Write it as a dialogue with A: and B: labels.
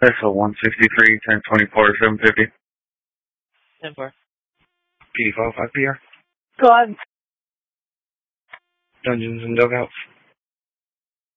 A: SO 163, 1024, 750.
B: 10-4.
A: P-5 PR.
B: Go on.
A: Dungeons and Dugouts.